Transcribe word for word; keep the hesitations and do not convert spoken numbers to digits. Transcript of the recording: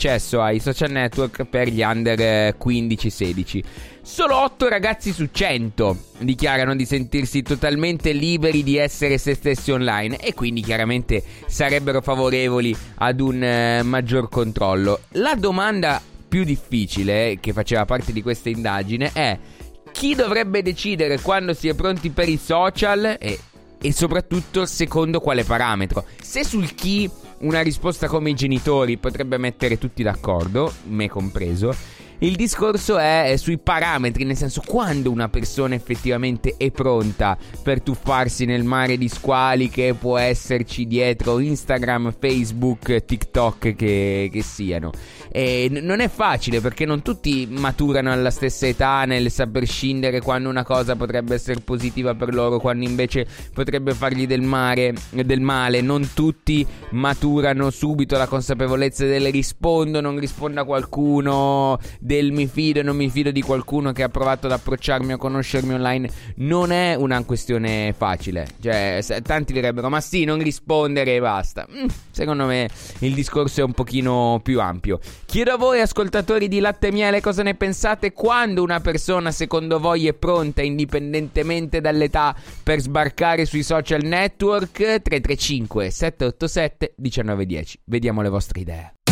accesso ai social network per gli under quindici sedici. Solo otto ragazzi su cento dichiarano di sentirsi totalmente liberi di essere se stessi online e quindi chiaramente sarebbero favorevoli ad un eh, maggior controllo. La domanda più difficile che faceva parte di questa indagine è: chi dovrebbe decidere quando si è pronti per i social e, e soprattutto secondo quale parametro? Se sul chi una risposta come i genitori potrebbe mettere tutti d'accordo, me compreso, il discorso è sui parametri, nel senso quando una persona effettivamente è pronta per tuffarsi nel mare di squali che può esserci dietro Instagram, Facebook, TikTok che, che siano. E n- non è facile perché non tutti maturano alla stessa età nel saper scindere quando una cosa potrebbe essere positiva per loro, quando invece potrebbe fargli del, mare, del male. Non tutti maturano subito la consapevolezza del rispondo, non rispondo a qualcuno, del mi fido e non mi fido di qualcuno che ha provato ad approcciarmi o conoscermi online. Non è una questione facile. Cioè, tanti direbbero ma sì, non rispondere e basta. mm, Secondo me il discorso è un pochino più ampio. Chiedo a voi ascoltatori di Latte e Miele cosa ne pensate. Quando una persona secondo voi è pronta, indipendentemente dall'età, per sbarcare sui social network? Tre tre cinque sette otto sette uno nove uno zero. Vediamo le vostre idee.